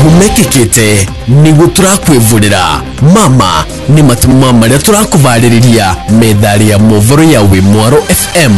humekekete niguo turakwivurira mama ni matumo maria turakuvariria methali ya movoro ya Wimwaro FM.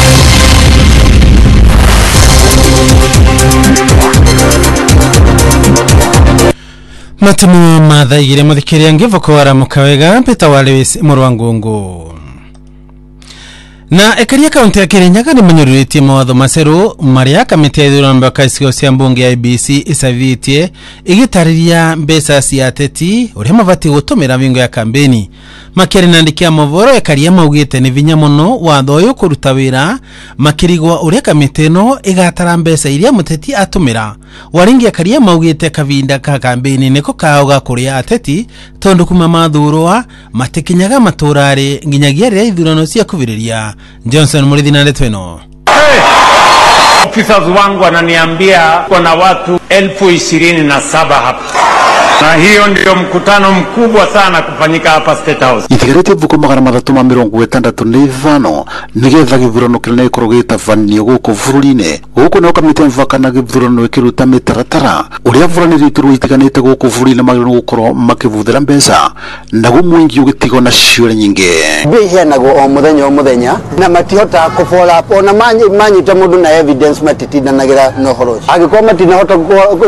Matumo mathaigire muthikiria ngivoko waramuka wega Peter Walewis Murwangungu. Na ekaria kaunti ya Kirinyaga ni munyururitie mawatho maceru maria kamiti ya ithurano cia icigo cia mbunge ya IBC isavitie igitariria mbeca cia ateti uria mabati gutumira bingo ya kampeni. Makiri nandikia movoro ekaria maugite ni vinya muno watho uyu kuruta wira makirigwa uria kamiti no igatara mbeca iria muteti atumira. Waringi ekaria maugite kavinda ka kampeni niko kauga kuria ateti tondu kuma mathurwa matikinyaga maturari nginyagia ria ithurano cia kuviriria. Johnson Muridhina letweno. Officers wangu wananiambia kuna watu 27,000 hapa. Na hiyo ndio mkutano mkubwa sana kufanyika hapa State House. Itigarete vuko magana mathatu ma 65 nigetha githurano kinene ikorogeta vanio guko bururine. Guko no kamite mvakana githurano ikiruta mitaratara uria vuraniritu rwitiganite guko bururine magiro gukorwo makivuthira mbeca na gumwingi ugitigo na ciore nyinge. Bihenago o muthenya na matihota kufola ona manyita mundu na evidence matitindanagira no horo. Agikoma matinahota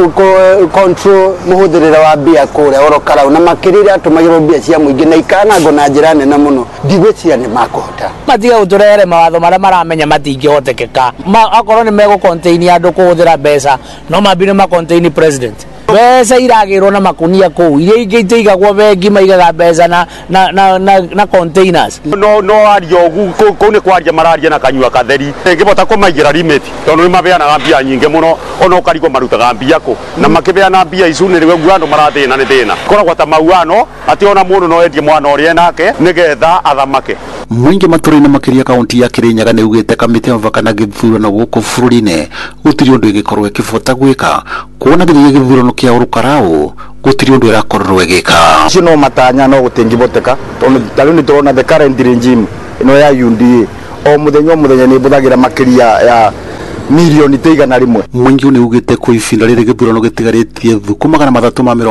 control muhuthirira wa bia kure orokara na makirira tumagiro bia cia muingi na ikana ngo na njira nene muno ndigwecia ni makuhota matiga uturere mawatho maria maramenya matingĩhotekeka akorwo ni mego contain andu kuhuthira mbeca no mambire ma contain president mbeca iragirwo na makunia kuu iria ingĩigagwo bengi maigaga mbeca na containers no ario kuu ni kwaria mararia na kanyua katheri ngibota kumaigira limit tondu ni mabeanaga mbia nyingi muno ona ukarigo marutaga mbia ku na makibeana mbia icu ni riwe guando marathina ni thina koragwo ta mauano ati ona mundu no endie mwana uria nake nigetha athamake. Mwingi maturine makiria kaunti ya Kirinyaga ni ugite kamite mvakana githurano guko bururine gutiri undu igikorwo ikibota gwika kuona githurano kia urukarao gutiri undu irakorwo igika cino matanya no gutingiboteka tondu tari ni turona the current regime no ya UNDA o muthenya ni buthagira makiria ya milioni tigana rimwe. Mwingi ni ugite kuifinda riri githurano gitigarĩtie thuku magana mathatu ma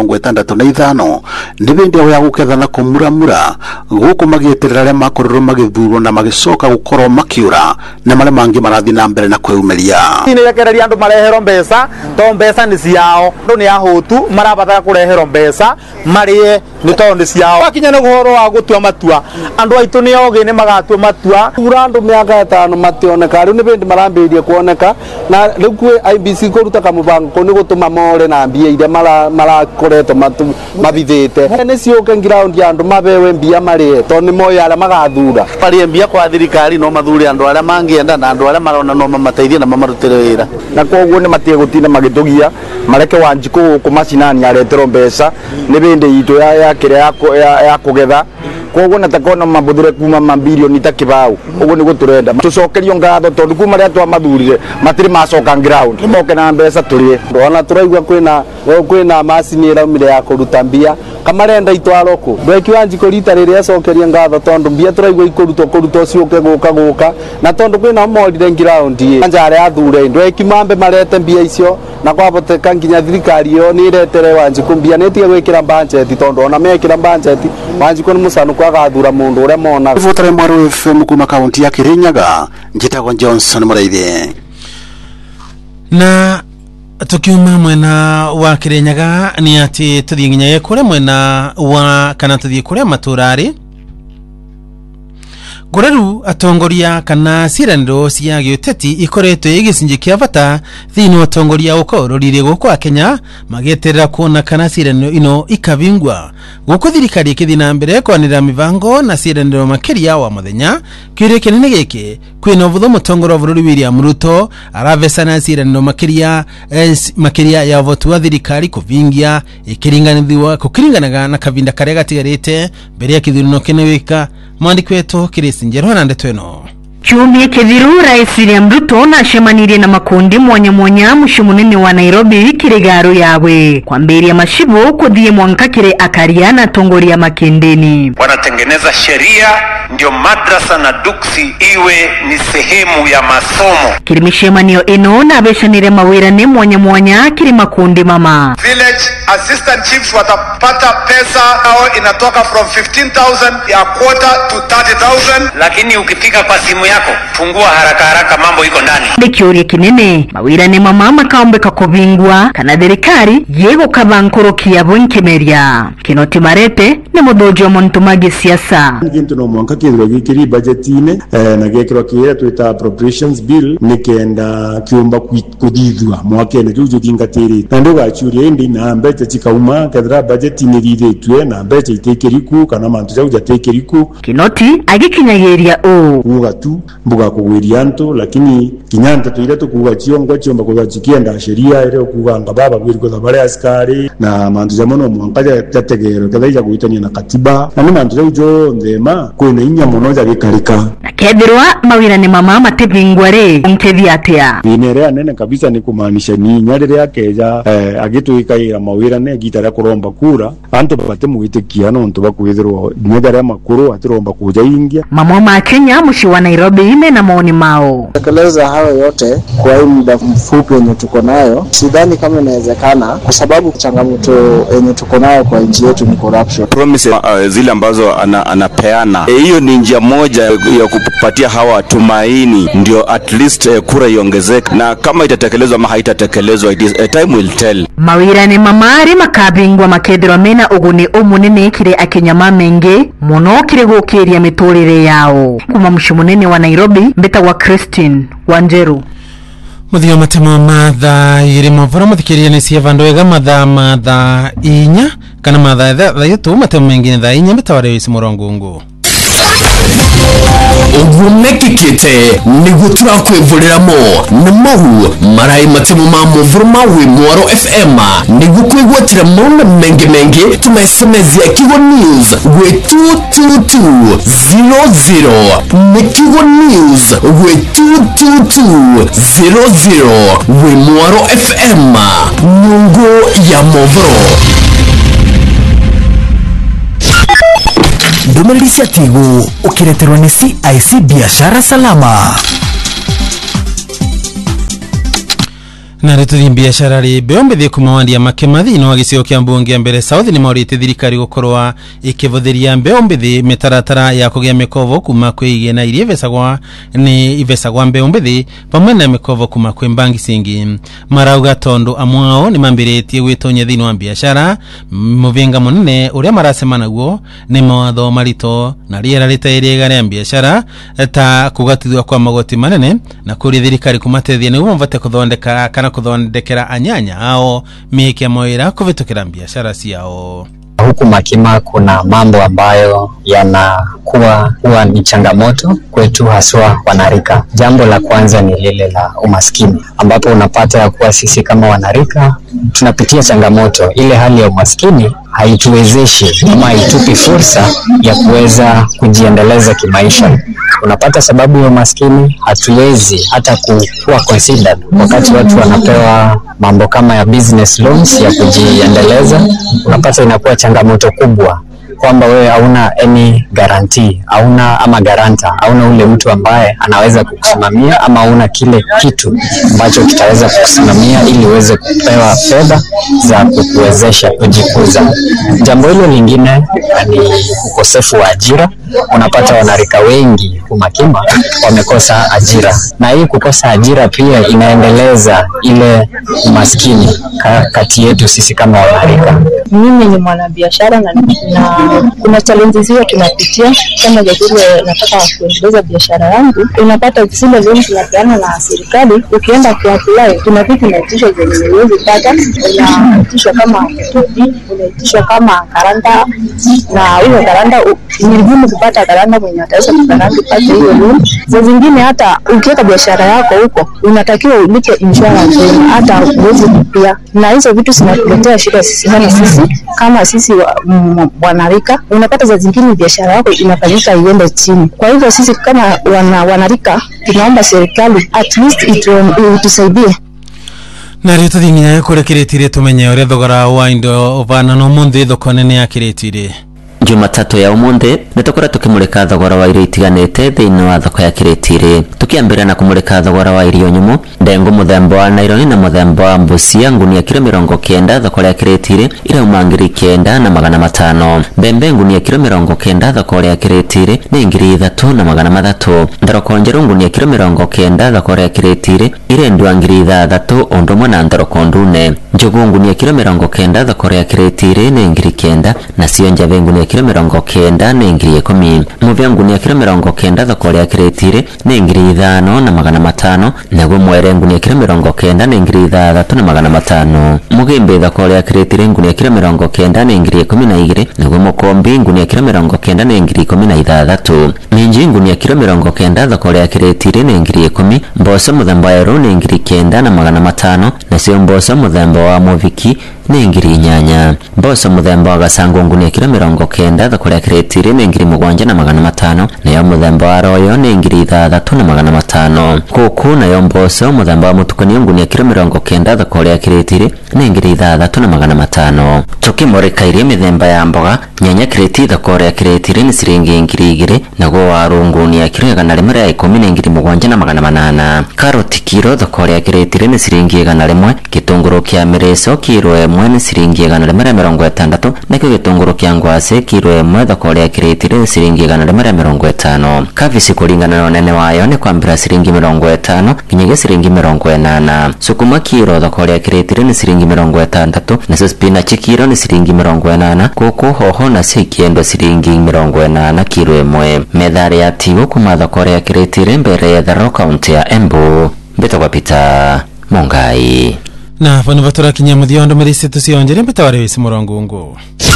65 ni bindi aho ya guketha na kumuramura guku magieterera ria makorero magithurwo na magicoka gukorwo makiura na mare mangi marathi na mbere na kweumeria ni yekereria andu marehero mbeca to mbeca ni ciao ndu ni ahutu marabatara kurehero mbeca marie ni to ni ciao akinya ni guhoro wa gutua matua andu aitu ni oge ni magatua matua ura andu miaka 5 mationeka riu ni bindi marambirie kuoneka na riu kwe IBC kuruta kamubango kuni gutuma more na mbia ire mara koreto mabithite ni ciuke ground ya andu mabewe mbia marie to ni moyo ala magathura pari mbia kwa thirikari no mathure andu ala mangienda na andu ala marona no mamateithie na mamarutire wira na koguo ni matie gutina magitugia mareke wanjiku kumacinani aretero mbeca ni bindi itu ya kire ya kugetha koguo natakona mabudure kuma mabilioni takibau uguo ni guturenda tucokerio ngatho tondu kuma ria twa mathurire matiri macoka ground moke na mbeca turie ndona turaigua kwina macini iraumire ya kuruta mbia kamarenda itwaro ku ndweki wanjiko rita riria acokeria ngatho tondu mbia turaigua ikuruto ciuke guka na tondu kwina morire ground njare athure ndweki mambe marete mbia icio na kwaboteka nginya thirikari yo ni iretere wanjiko mbia netie gwikira budget tondu ona mekira budget wanjiko ni musanu kwagathura mundu uria mona Votare Mwaro FM kuma kaunti ya Kirinyaga njitagwo Johnson Muridhi. Na tukiuma mwena wa Kirinyaga ni ati tuthie nginya kure mwena wa kana tuthie kure maturari Goreru atongoria kana ciraniro cia giuteti ikoretwe igicinji kia bata thini wa atongoria uko rorire guko Kenya mageterera kuona kana ciraniro ino ikavingwa guko thirikari ikithina mbere kwanira mivango na ciraniro makiria wa muthenya kwire kinene giki kwina vutho mutongoro wa bururi William Ruto aravesana ciraniro makiria ya votu wa thirikari kuvingia ikiringanaga na kavinda karia gatigarite mbere ya kithurano kinewika mwandiki wetu Kirisinjero na ndetweno. Kiumia kithiru Rais William Ruto na shemanirie na makundi mwanya mushu munene wa Nairobi kirigaro yawe kwambiria mashibo kuthie mwanka kire akaria na tongoria makendeni wanatengeneza sheria ndio madrasa na duksi iwe ni sehemu ya masomo. Kirimishemanio ino na beshanire mawirane mwanya kiri makundi mama. Village assistant chiefs watapata pesa au inatoka from 15,000 ya quarter to 30,000. Lakini ukifika kwa simu yako fungua haraka mambo iko ndani. Nikiuria kinene mawirane mama makaombe kakobingwa kana thirikari yego kabankorokia bonkemeria. Kinoti Marete ni mudojo wa montumagi siasa. Kintu no mwanka kithiro gikiri budgetine na gekiro kira twita appropriations bill nikenda kiumba kuthithwa mwakene tuju tingatiri na ndo gachuria indi na mbecha chikauma kadra budget ni rithetwe na mbecha itekeriku kana mantu ja ujatekeriku. Kinoti agikinyagiria kuga tu mbuga kugwiria nto lakini kinyanta tuire tukuga chiomba kugachikienda sheria ile kuga ngababa gwiriko zabale askari na mantu ja mono mwanka jategero kadha kuitania na katiba na mantu ja ujo ndema kwena inya muno ja gikarika kedrwa mawirane mama matebingware ntethi atia binere nene kabisa ni kumaanisha ni nyarire yake ja agituikaira mawirane gitara kuromba kura anto bate muitikia no nto bakwithirwo nyagara makuru atiromba kuja ingia mama ma Kenya mushi wa Nairobi ime na maoni mao. Tekeleza hayo yote kwa hii muda mfupi yenye tuko nayo sidhani kama inawezekana kwa sababu changamoto yenye tuko nayo kwa nchi yetu ni corruption. Promise zile ambazo anapeana hiyo ni njia moja ya kupatia hawa tumaini ndio at least kura iongezeke na kama itatekelezwa ama haitatekelezwa time will tell. Mawirane mamari makabingwa makedro mena uguni umunene kire akenyama menge muno kire gukiria miturire yao kuma mushimunene wa Nairobi mbeta wa Christine Wanjeru. Muthio matema matha yiri mavura muthikiria ni cia vandu ega matha inya kana matha tha yetu matema mengine tha inya mbetaware wisi murongungu. Ugumekikite niguo turakwivurira-mo na mau marai matemo ma muvuru ma Wimwaro FM niguo kwigwatira mauna mengi tuma SMS ya Kigo News gwe 22200 ni Kigo News gwe 22200 Wimwaro FM nyungu ya muvuru. Ndomereri cia Tigo ukireterwa ni CIC biashara salama. Na retuthi biashara ri beombe kumawandia makemathi no agisio kia mbunge mbere South ni maurite thirikari gukorwa ikivuthiria beombe mitaratara ya kugia mikovo kuma kwigie na irie ivesagwa beombe pamwe na mikovo kuma kwi bangi singi marauga tondu amwao ni mambiritie gwitonya thini wa biashara muvinga munene uria marasema naguo ni mawatho marito na riera ritairiga ria biashara ta kugatithwa kwa magoti manene na kuri thirikari kumatethia niguo mvate kuthondeka kana kuthondekera anyanya ao mieke moira kuvitukira biashara ciao. Huku Makima kuna mambo ambayo yanakuwa ni changamoto kwetu haswa wanarika. Jambo la kwanza ni lile la umaskini ambapo unapata ya kuwa sisi kama wanarika tunapitia changamoto. Ile hali ya umaskini haituwezeshi ama haitupi fursa ya kuweza kujiendeleza kimaisha. Unapata sababu ya umaskini hatuwezi hata kuwa considered wakati watu wanapewa mambo kama ya business loans ya kujiendeleza. Unapata inakuwa changamoto kubwa kwamba wewe hauna any guarantee, hauna ama garanta, hauna ule mtu ambaye anaweza kukusimamia ama hauna kile kitu ambacho kitaweza kukusimamia ili uweze kupewa fedha za kukuwezesha kujikuza. Jambo hilo lingine ni ukosefu wa ajira. Unapata wanarika wengi Makima wamekosa ajira na hii kukosa ajira pia inaendeleza ile umaskini kati yetu sisi kama wanarika. Mimi ni mwanabiashara na kuna challenges hiyo tunapitia kama vile nataka kuendeleza biashara yangu. Unapata zile loans tunapeana na serikali, ukienda kuapply kuna vitu inaitishwa zenye huwezi pata, unaitishwa kama mtoto, unaitishwa kama karanda na hiyo karanda ni vigumu kupata karanda mwenye ataweza kupata hiyo loan. Za zingine hata ukiweka biashara yako huko unatakiwa ulipe insurance hata huwezi kulipia, na hizo vitu zinatuletea shida sana sisi kama sisi wanarika. Unapata za zingine biashara yako inafanyika iende chini. Kwa hivyo sisi kama wanarika tunaomba serikali at least itusaidie. Na rito thinginya kurekiretire tumenye ore thogora wa indo ovana no munthi thoko nene yakiretire. Jumatatu ya umuthi nitukora tukimurika thogora wa irio itiganite thiini wa thoko ya Kiritiri. Tukiambira na kumurika thogora wa irio nyumu, ndengu muthemba wa naironi na muthemba wa mbucia ngunia kilo 90 thoko ya Kiritiri irauma ngiri 9,500. Mbembe ngunia kilo 90 thoko ya Kiritiri ni ngiri 3,300. Ndaroko njeru ngunia kilo 90 thoko ya Kiritiri irendwa ngiri 3 ondumwe na ndaroko ndune. Njugu ngunia kilo 90 thoko ya Kiritiri ni ngiri 9 na cio njave ngunia kilo 90 ni ngiri 10. Muvya ngunia kilo 90 thoko ya Kiritiri ni ngiri 5,500 naguo mwere ngunia kilo 90 ni ngiri 3,500. Mugimbe thoko ya Kiritiri ngunia kilo 90 ni ngiri 12 naguo mukombi ngunia kilo 90 ni ngiri 16. Minji ngunia kilo 90 thoko ya Kiritiri ni ngiri 10. Mboco muthemba wa ni ngiri 9,500 na cio mboco muthemba wa muviki ni ngiri 8. Mboco muthemba wa gacango ngunia kilo 90 thoko ya Kiritiri ni ngiri 7,500 nayo muthemba wa royo ni ngiri 3,500. Kuku nayo mboco muthemba wa mutukanio ngunia kilo 90 thoko ya Kiritiri ni ngiri 3,500. Tukimurika irio mithemba ya mboga, nyanya kreti thoko ya Kiritiri ni ciringi ngiri 2 naguo waru ngunia kilo 110 ni ngiri 7,800. Karoti kilo thoko ya Kiritiri ni ciringi 100. Gitunguru kia mireso kilo 1 ni ciringi 160 nakio gitunguru kia ngwase kilo 1 thoko ya Kiritiri ni ciringi 150. Kabici kuringana na unene wayo ni kwambira ciringi 50 nginyagia ciringi 80. Sukuma kilo thoko ya Kiritiri ni ciringi 60 na spinach kilo ni ciringi 80. Kuku hoho na cikiendo ciringi 80 kilo 1. Methari ya tigo kuma thoko ya Kiritiri mbere ya Tharo kaunti ya Embu. Mbetagwa Peter Mongai. Na vano vatora kinyamuthia ndomerisi tucionjere mbetawari wisi murongungu.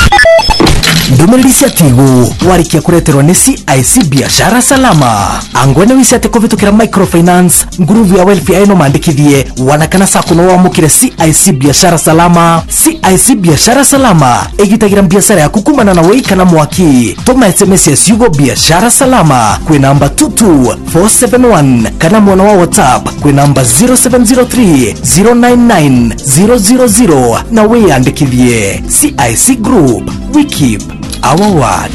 Ndomerisi cia tigo warikia kureterwa ni CIC biashara salama. Angwene wisi ate kuvitukira microfinance nguruvu ya welfare eno mandikithie wanakana sakuno wa mukire CIC biashara salama. CIC biashara salama egitagira biashara ya kukumana na weikana mwaki. Tuma SMS ya yugo biashara salama kwe namba 22471 kana mwana wa WhatsApp kwe namba 0703 099 000 na weandikithie. CIC Group, we keep our word.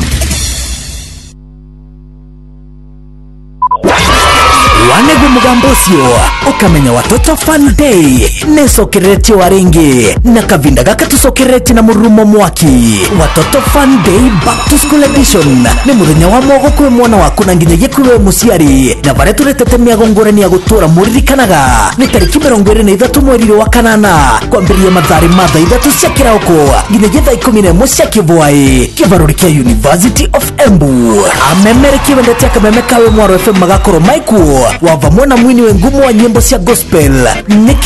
Wanegu mugambosio ukamenya watoto fun day nesokereti waringi na kavinda gaka tusokereti na murumo mwaki. Watoto fun day back to school edition ni muthenya wa mogo kwe mwana waku na nginyagia kwe musiari na bare turetete miago ngorani ya gutura muririkanaga ni tariki 23 mweri wa kanana kwambiria mathari matha 3 cia kirauko nginyagia thaa 11 cia kivwai kivaruri kia University of Embu. Amemere kivendete akameme kawe Mwaro FM magakoro maiku wava mwana mwini wengumu wa nyimbo cia gospel niki